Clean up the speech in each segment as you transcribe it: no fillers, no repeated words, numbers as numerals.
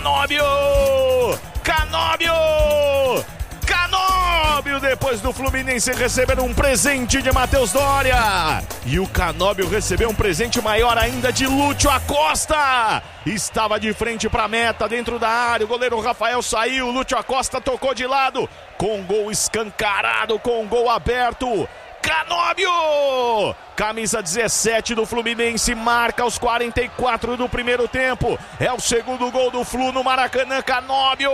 Canóbio, depois do Fluminense receber um presente de Matheus Doria. E o Canóbio recebeu um presente maior ainda de Lúcio Acosta. Estava de frente para a meta, dentro da área. O goleiro Rafael saiu, Lúcio Acosta tocou de lado. Com gol escancarado, com gol aberto. Canóbio! Camisa 17 do Fluminense, marca aos 44 do primeiro tempo. É o segundo gol do Flu no Maracanã. Canóbio!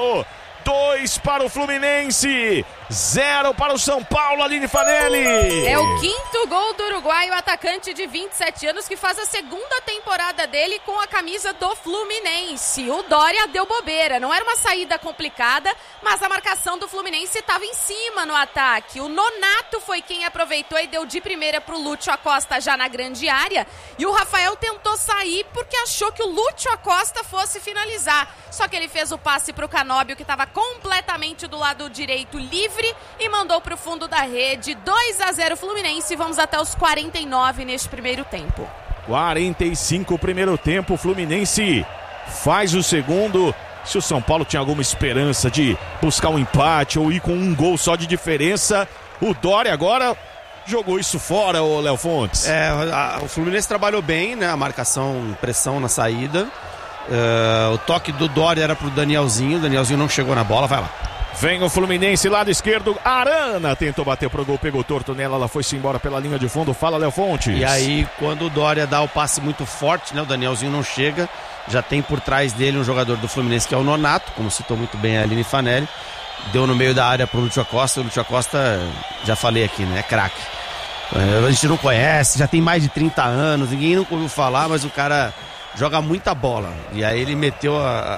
2 para o Fluminense, 0 para o São Paulo, Aline Fanelli. É o quinto gol do uruguaio, atacante de 27 anos, que faz a segunda temporada dele com a camisa do Fluminense. O Doria deu bobeira, não era uma saída complicada, mas a marcação do Fluminense estava em cima no ataque. O Nonato foi quem aproveitou e deu de primeira para o Lúcio Acosta já na grande área. E o Rafael tentou sair porque achou que o Lúcio Acosta fosse finalizar. Só que ele fez o passe para o Canóbio, que estava completamente do lado direito livre, e mandou para o fundo da rede. 2-0 Fluminense. Vamos até os 49 neste primeiro tempo. 45 o primeiro tempo. O Fluminense faz o segundo. Se o São Paulo tinha alguma esperança de buscar um empate ou ir com um gol só de diferença, o Doria agora jogou isso fora, ô Léo Fontes. O Fluminense trabalhou bem, né? A marcação, pressão na saída. O toque do Doria era pro Danielzinho. O Danielzinho não chegou na bola, vai lá. Vem o Fluminense, lado esquerdo. Arana tentou bater pro gol, pegou torto nela, ela foi-se embora pela linha de fundo. Fala, Léo Fontes. E aí, quando o Doria dá o passe muito forte, né? O Danielzinho não chega. Já tem por trás dele um jogador do Fluminense que é o Nonato, como citou muito bem a Aline Fanelli. Deu no meio da área pro Lúcio Acosta. O Lúcio Acosta, já falei aqui, né? É craque. A gente não conhece, já tem mais de 30 anos, ninguém nunca ouviu falar, mas o cara joga muita bola. E aí ele meteu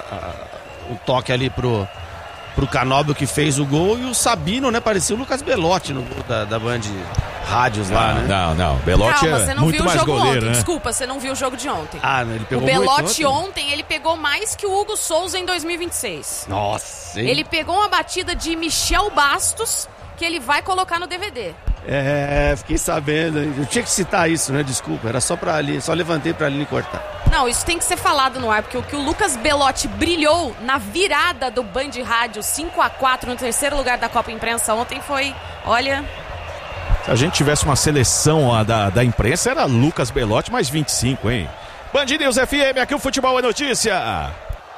o toque ali pro Canóbio, que fez o gol, e o Sabino, né? Parecia o Lucas Belotti no gol da Band Rádios lá, né? Não. Belotti você não muito viu o mais jogo goleiro, ontem. né? Desculpa, você não viu o jogo de ontem. Ele pegou o Belotti muito ontem, ele pegou mais que o Hugo Souza em 2026. Nossa, hein? Ele pegou uma batida de Michel Bastos, que ele vai colocar no DVD. Fiquei sabendo. Eu tinha que citar isso, né? Desculpa, era só pra ali, só levantei pra Aline cortar. Não, isso tem que ser falado no ar, porque o que o Lucas Belotti brilhou na virada do Band Rádio 5-4 no terceiro lugar da Copa Imprensa ontem foi, olha... Se a gente tivesse uma seleção da imprensa, era Lucas Belotti mais 25, hein? Band News FM, aqui o futebol é notícia.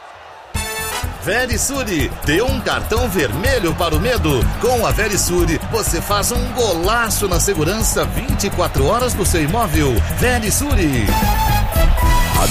Verisure, dê um cartão vermelho para o medo. Com a Verisure, você faz um golaço na segurança 24 horas do seu imóvel. Verisure. A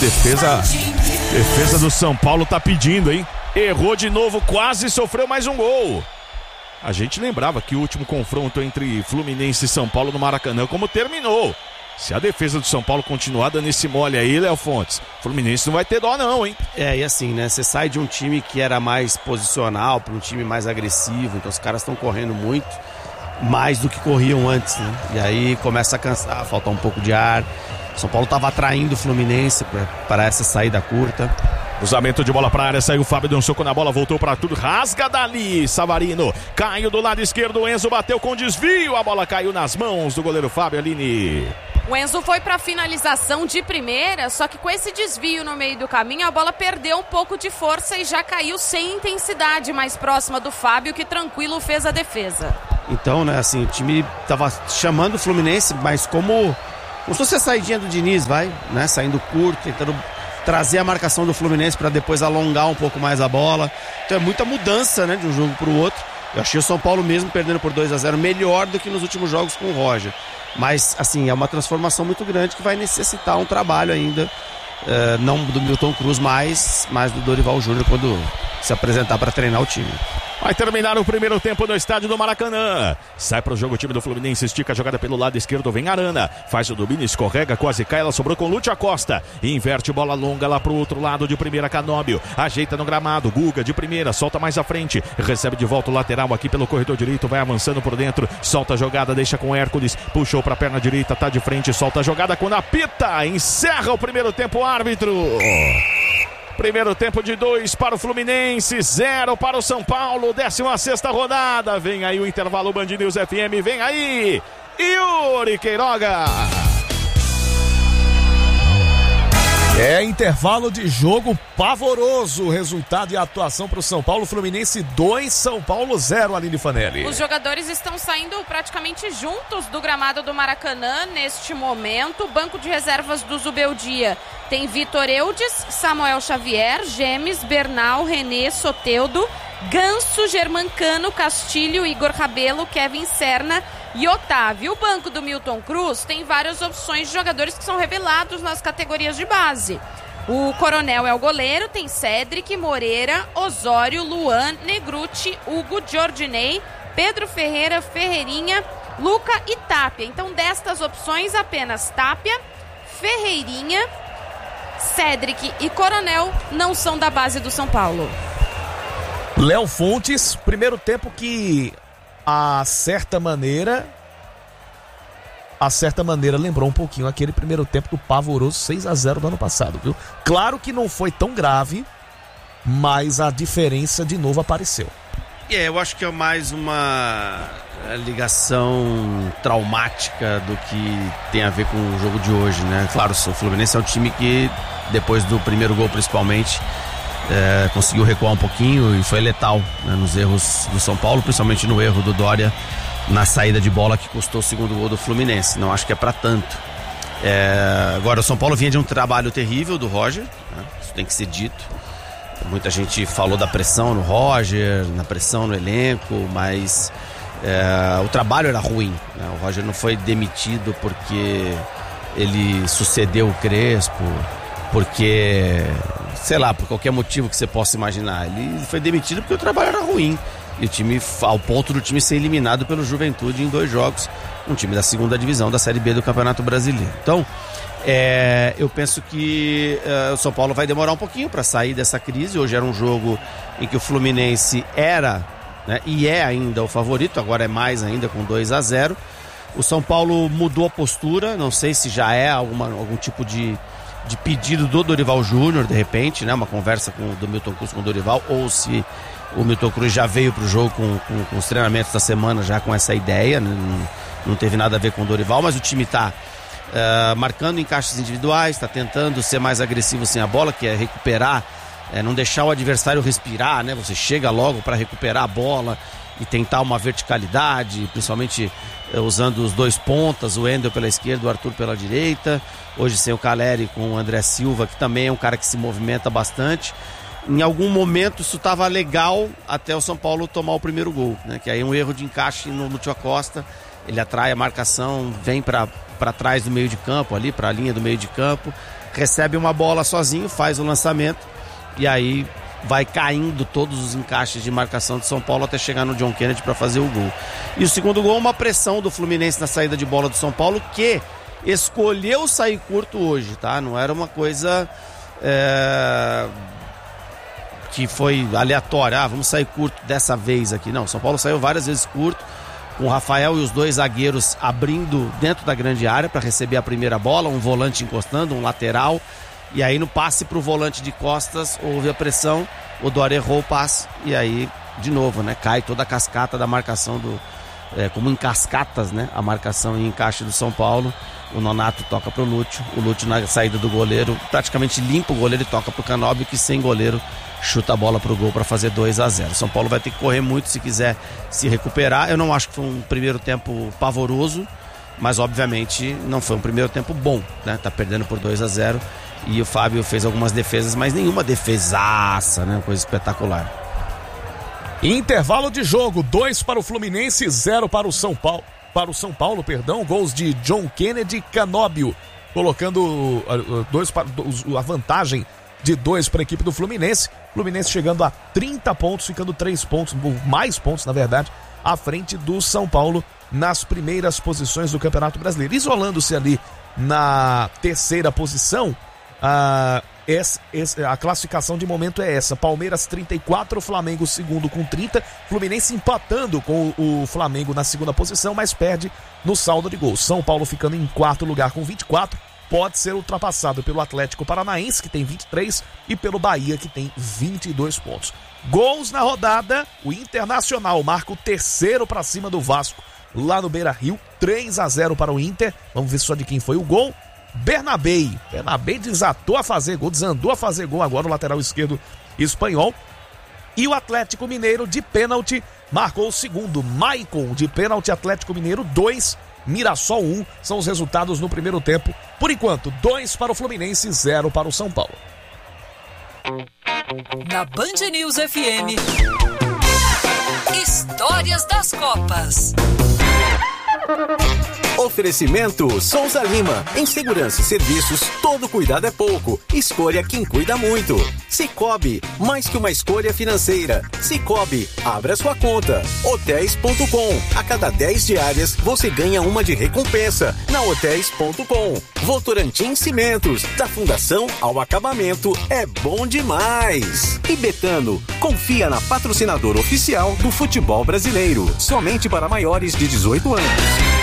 defesa do São Paulo tá pedindo, hein? Errou de novo, quase sofreu mais um gol. A gente lembrava que o último confronto entre Fluminense e São Paulo no Maracanã, como terminou. Se a defesa do São Paulo continuar dando esse mole aí, Léo Fontes, Fluminense não vai ter dó não, hein? E assim, né? Você sai de um time que era mais posicional para um time mais agressivo, então os caras estão correndo muito, mais do que corriam antes, né? E aí começa a cansar, falta um pouco de ar. São Paulo estava atraindo o Fluminense para essa saída curta. Cruzamento de bola para a área, saiu o Fábio, deu um soco na bola, voltou para tudo, rasga dali, Savarino, caiu do lado esquerdo, o Enzo bateu com desvio, a bola caiu nas mãos do goleiro Fábio, Aline. O Enzo foi para finalização de primeira, só que com esse desvio no meio do caminho, a bola perdeu um pouco de força e já caiu sem intensidade, mais próxima do Fábio, que tranquilo fez a defesa. Então, né, assim, o time tava chamando o Fluminense, mas como se fosse a saidinha do Diniz, né, saindo curto, tentando trazer a marcação do Fluminense para depois alongar um pouco mais a bola. Então é muita mudança, né, de um jogo para o outro. Eu achei o São Paulo mesmo perdendo por 2-0 melhor do que nos últimos jogos com o Roger. Mas, assim, é uma transformação muito grande que vai necessitar um trabalho ainda, não do Milton Cruz, mas do Dorival Júnior quando se apresentar para treinar o time. Vai terminar o primeiro tempo no estádio do Maracanã. Sai para o jogo o time do Fluminense, estica a jogada pelo lado esquerdo, vem Arana, faz o domínio, escorrega, quase cai, ela sobrou com Lúcio Acosta, inverte bola longa lá pro outro lado de primeira, Canóbio, ajeita no gramado, Guga de primeira, solta mais à frente, recebe de volta o lateral aqui pelo corredor direito, vai avançando por dentro, solta a jogada, deixa com Hércules, puxou para a perna direita, tá de frente, solta a jogada quando apita, encerra o primeiro tempo, árbitro. Primeiro tempo de 2 para o Fluminense, 0 para o São Paulo, 16ª rodada. Vem aí o intervalo Band News FM, vem aí Yuri Queiroga. É intervalo de jogo pavoroso, resultado e atuação para o São Paulo. Fluminense 2, São Paulo 0, Aline Fanelli. Os jogadores estão saindo praticamente juntos do gramado do Maracanã neste momento. O banco de reservas do Zubeldia tem Vitor Eudes, Samuel Xavier, Gemes, Bernal, René, Soteldo, Ganso, Germancano, Castilho, Igor Rabelo, Kevin Serna e Otávio. O banco do Milton Cruz tem várias opções de jogadores que são revelados nas categorias de base. O Coronel é o goleiro, tem Cédric, Moreira, Osório, Luan, Negruti, Hugo, Jordinei, Pedro Ferreira, Ferreirinha, Luca e Tapia. Então, destas opções, apenas Tapia, Ferreirinha, Cédric e Coronel não são da base do São Paulo. Léo Fontes, primeiro tempo que a certa maneira lembrou um pouquinho aquele primeiro tempo do pavoroso 6-0 do ano passado, viu? Claro que não foi tão grave, mas a diferença de novo apareceu. Eu acho que é mais uma ligação traumática do que tem a ver com o jogo de hoje, né? Claro, o Fluminense é um time que, depois do primeiro gol principalmente, conseguiu recuar um pouquinho e foi letal, né, nos erros do São Paulo, principalmente no erro do Dória na saída de bola que custou o segundo gol do Fluminense. Não acho que é pra tanto. Agora, o São Paulo vinha de um trabalho terrível do Roger, né? Isso tem que ser dito. Muita gente falou da pressão no Roger, na pressão no elenco, mas o trabalho era ruim, né? O Roger não foi demitido porque ele sucedeu o Crespo, porque, sei lá, por qualquer motivo que você possa imaginar. Ele foi demitido porque o trabalho era ruim. E o time, ao ponto do time ser eliminado pelo Juventude em 2 jogos, um time da segunda divisão da Série B do Campeonato Brasileiro. Então, eu penso que o São Paulo vai demorar um pouquinho para sair dessa crise. Hoje era um jogo em que o Fluminense era, né, e é ainda o favorito, agora é mais ainda com 2-0. O São Paulo mudou a postura, não sei se já é algum tipo de pedido do Dorival Júnior, de repente, né, uma conversa do Milton Cruz com o Dorival, ou se o Milton Cruz já veio pro jogo com os treinamentos da semana já com essa ideia, né? Não teve nada a ver com o Dorival, mas o time tá marcando encaixes individuais, tá tentando ser mais agressivo sem a bola, que é recuperar, não deixar o adversário respirar, né? Você chega logo para recuperar a bola e tentar uma verticalidade, principalmente usando os 2 pontas, o Wendel pela esquerda, o Arthur pela direita. Hoje sem o Caleri com o André Silva, que também é um cara que se movimenta bastante. Em algum momento isso estava legal até o São Paulo tomar o primeiro gol, né? Que aí é um erro de encaixe no Lúcio Acosta, ele atrai a marcação, vem para trás do meio de campo, ali para a linha do meio de campo, recebe uma bola sozinho, faz o lançamento e aí vai caindo todos os encaixes de marcação de São Paulo até chegar no John Kennedy para fazer o gol. E o segundo gol, uma pressão do Fluminense na saída de bola do São Paulo, que escolheu sair curto hoje, tá? Não era uma coisa que foi aleatória, vamos sair curto dessa vez aqui. Não, São Paulo saiu várias vezes curto, com o Rafael e os 2 zagueiros abrindo dentro da grande área para receber a primeira bola, um volante encostando, um lateral, e aí no passe pro volante de costas houve a pressão, o Dória errou o passe, e aí de novo, né, cai toda a cascata da marcação como em cascatas, né, a marcação e encaixe do São Paulo. O Nonato toca pro Lúcio, o Lúcio na saída do goleiro praticamente limpa o goleiro e toca pro Canóbio, que sem goleiro chuta a bola pro gol para fazer 2-0. São Paulo vai ter que correr muito se quiser se recuperar. Eu não acho que foi um primeiro tempo pavoroso, mas obviamente não foi um primeiro tempo bom, né? Tá perdendo por 2-0 e o Fábio fez algumas defesas, mas nenhuma defesaça, né? Coisa espetacular. Intervalo de jogo, 2 para o Fluminense, 0 para o São Paulo. Gols de John Kennedy e Canóbio, colocando a vantagem de 2 para a equipe do Fluminense. Fluminense chegando a 30 pontos, ficando 3 pontos, mais pontos na verdade, à frente do São Paulo nas primeiras posições do Campeonato Brasileiro. Isolando-se ali na 3ª posição, a classificação de momento é essa: Palmeiras 34, Flamengo segundo com 30, Fluminense empatando com o Flamengo na 2ª posição, mas perde no saldo de gols. São Paulo ficando em 4º lugar com 24, pode ser ultrapassado pelo Atlético Paranaense, que tem 23, e pelo Bahia, que tem 22 pontos. Gols na rodada: o Internacional marca o 3º para cima do Vasco lá no Beira-Rio, 3-0 para o Inter. Vamos ver só de quem foi o gol. Bernabé desandou a fazer gol agora o lateral esquerdo espanhol. E o Atlético Mineiro de pênalti marcou o segundo. Maicon de pênalti, Atlético Mineiro 2, Mirassol 1. São os resultados no primeiro tempo. Por enquanto, 2 para o Fluminense, 0 para o São Paulo. Na Band News FM, Histórias das Copas. Oferecimento Souza Lima. Em segurança e serviços, todo cuidado é pouco. Escolha quem cuida muito. Cicobi, mais que uma escolha financeira. Cicobi, abra sua conta. Hotéis.com. A cada 10 diárias, você ganha uma de recompensa. Na Hotéis.com. Votorantim Cimentos. Da fundação ao acabamento, é bom demais. E Betano, confia na patrocinadora oficial do futebol brasileiro. Somente para maiores de 18 anos.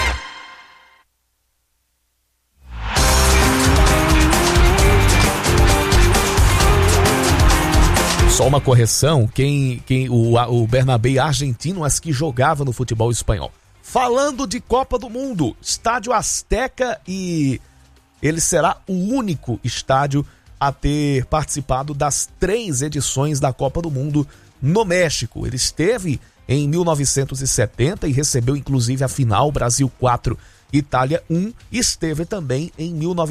Só uma correção, o Bernabé argentino, mas que jogava no futebol espanhol. Falando de Copa do Mundo, Estádio Azteca, e ele será o único estádio a ter participado das 3 edições da Copa do Mundo no México. Ele esteve em 1970 e recebeu inclusive a final, Brasil 4, Itália 1, esteve também em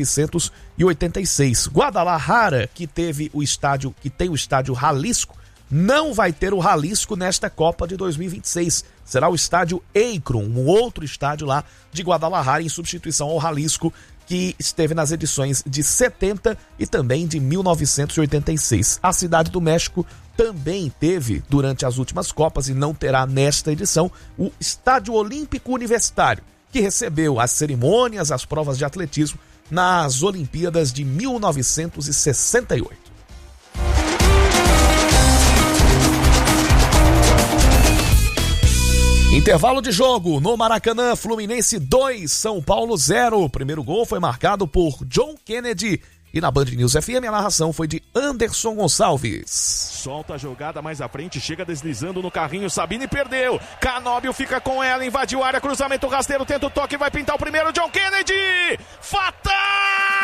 1986. Guadalajara, que tem o estádio Jalisco, não vai ter o Jalisco nesta Copa de 2026. Será o estádio Akron, um outro estádio lá de Guadalajara, em substituição ao Jalisco, que esteve nas edições de 70 e também de 1986. A Cidade do México também teve durante as últimas Copas e não terá nesta edição o Estádio Olímpico Universitário, que recebeu as cerimônias, as provas de atletismo nas Olimpíadas de 1968. Intervalo de jogo no Maracanã, Fluminense 2, São Paulo 0. O primeiro gol foi marcado por John Kennedy. E na Band News FM a narração foi de Anderson Gonçalves. Solta a jogada mais à frente, chega deslizando no carrinho, Sabine perdeu. Canóbio fica com ela, invadiu a área, cruzamento rasteiro, tenta o toque, vai pintar o primeiro, John Kennedy! Fatal!